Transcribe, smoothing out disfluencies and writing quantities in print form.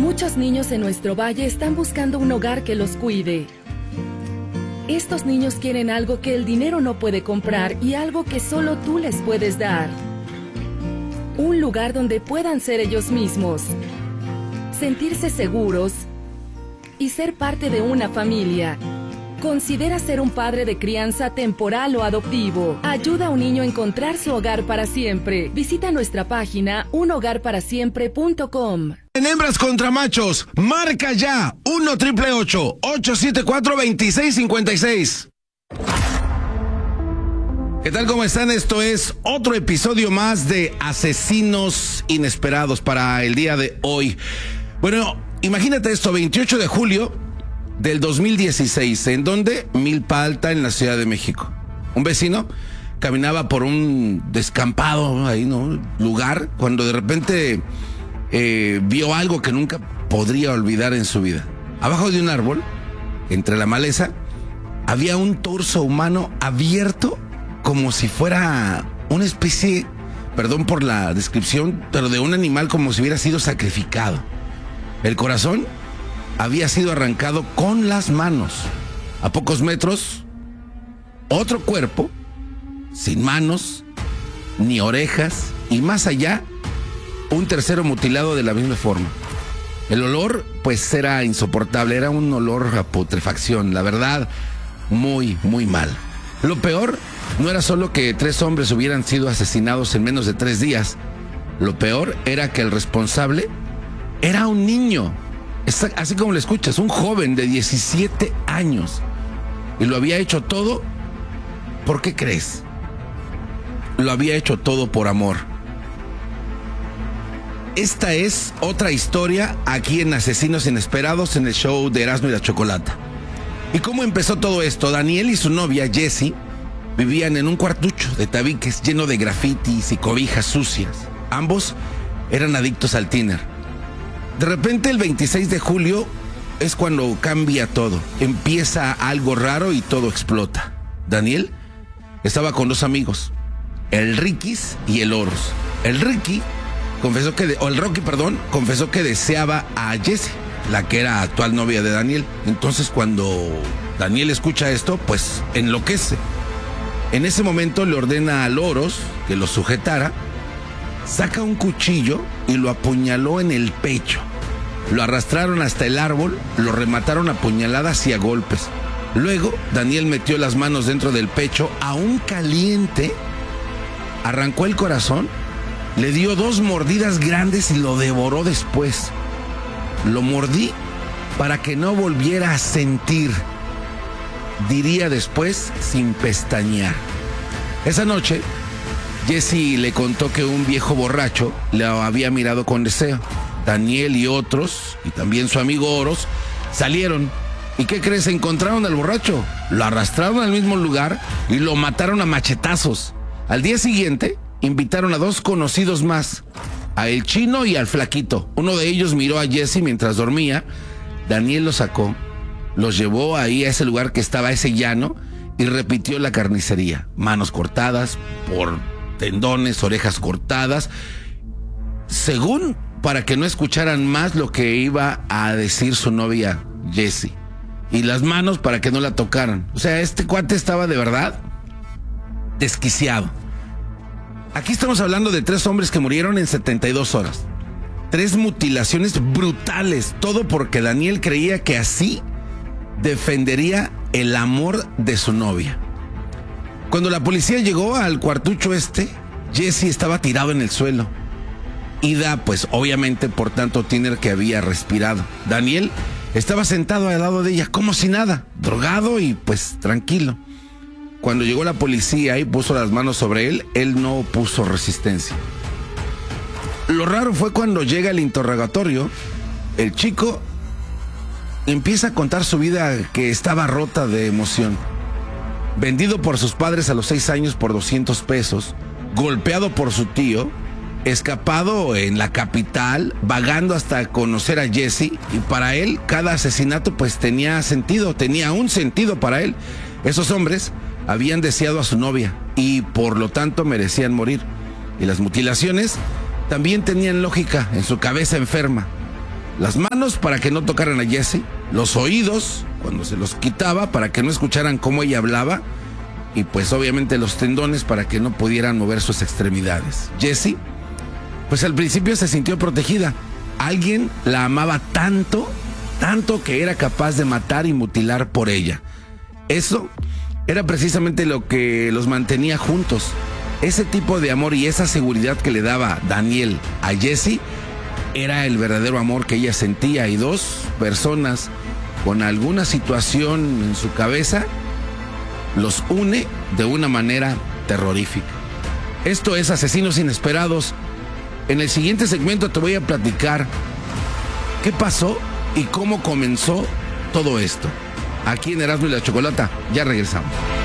Muchos niños en nuestro valle están buscando un hogar que los cuide. Estos niños quieren algo que el dinero no puede comprar y algo que solo tú les puedes dar. Un lugar donde puedan ser ellos mismos, sentirse seguros y ser parte de una familia. Considera ser un padre de crianza temporal o adoptivo. Ayuda a un niño a encontrar su hogar para siempre. Visita nuestra página unhogarparasiempre.com. En hembras contra machos, marca ya 1-888-874-2656. ¿Qué tal? ¿Cómo están? Esto es otro episodio más de Asesinos Inesperados para el día de hoy. Bueno, imagínate esto, 28 de julio del 2016, ¿en dónde? Milpa Alta, en la Ciudad de México. Un vecino caminaba por un descampado ahí, ¿no? Lugar, cuando de repente vio algo que nunca podría olvidar en su vida. Abajo de un árbol, entre la maleza, había un torso humano abierto como si fuera una especie, perdón por la descripción, pero de un animal como si hubiera sido sacrificado. El corazón había sido arrancado con las manos. A pocos metros, otro cuerpo, sin manos, ni orejas, y más allá, un tercero mutilado de la misma forma. El olor, pues, era insoportable, era un olor a putrefacción, la verdad, muy, muy mal. Lo peor no era solo que 3 hombres hubieran sido asesinados en menos de 3 días. Lo peor era que el responsable era un niño. Así como lo escuchas, un joven de 17 años. Y lo había hecho todo, ¿por qué crees? Lo había hecho todo por amor. Esta es otra historia aquí en Asesinos Inesperados, en el show de Erasmo y la Chocolata. ¿Y cómo empezó todo esto? Daniel y su novia, Jessie, vivían en un cuartucho de tabiques lleno de grafitis y cobijas sucias. Ambos eran adictos al tiner. De repente, el 26 de julio es cuando cambia todo. Empieza algo raro y todo explota. Daniel estaba con 2 amigos, el Riquis y el Oros. El Rocky confesó que deseaba a Jessie, la que era actual novia de Daniel. Entonces, cuando Daniel escucha esto, pues enloquece. En ese momento le ordena al Oros que lo sujetara, saca un cuchillo y lo apuñaló en el pecho. Lo arrastraron hasta el árbol, lo remataron a puñaladas y a golpes. Luego, Daniel metió las manos dentro del pecho, aún caliente, arrancó el corazón, le dio 2 mordidas grandes y lo devoró después. Lo mordí para que no volviera a sentir, diría después sin pestañear. Esa noche, Jessie le contó que un viejo borracho le había mirado con deseo. Daniel y otros, y también su amigo Oros, salieron. ¿Y qué crees? Encontraron al borracho, lo arrastraron al mismo lugar y lo mataron a machetazos. Al día siguiente, invitaron a 2 conocidos más, a el chino y al flaquito. Uno de ellos miró a Jessie mientras dormía. Daniel los sacó, los llevó ahí a ese lugar que estaba, ese llano, y repitió la carnicería. Manos cortadas por tendones, orejas cortadas, según para que no escucharan más lo que iba a decir su novia Jessie, y las manos para que no la tocaran. O sea, este cuate estaba de verdad desquiciado. Aquí estamos hablando de 3 hombres que murieron en 72 horas. 3 mutilaciones brutales, todo porque Daniel creía que así defendería el amor de su novia. Cuando la policía llegó al cuartucho Jessie estaba tirado en el suelo. Ida, pues obviamente por tanto tiner que había respirado. Daniel estaba sentado al lado de ella como si nada, drogado y pues tranquilo. Cuando llegó la policía y puso las manos sobre él, él no puso resistencia. Lo raro fue cuando llega el interrogatorio, el chico empieza a contar su vida, que estaba rota de emoción. Vendido por sus padres a los 6 años por 200 pesos, golpeado por su tío, escapado en la capital, vagando hasta conocer a Jessie, y para él cada asesinato pues tenía un sentido para él. Esos hombres habían deseado a su novia y por lo tanto merecían morir. Y las mutilaciones también tenían lógica en su cabeza enferma. Las manos para que no tocaran a Jessie, los oídos cuando se los quitaba para que no escucharan cómo ella hablaba, y pues obviamente los tendones para que no pudieran mover sus extremidades. Jessie, pues al principio se sintió protegida. Alguien la amaba tanto, tanto que era capaz de matar y mutilar por ella. Eso era precisamente lo que los mantenía juntos. Ese tipo de amor y esa seguridad que le daba Daniel a Jessie era el verdadero amor que ella sentía, y dos personas con alguna situación en su cabeza los une de una manera terrorífica. Esto es Asesinos Inesperados. En el siguiente segmento te voy a platicar qué pasó y cómo comenzó todo esto. Aquí en Erasmo y la Chocolata, ya regresamos.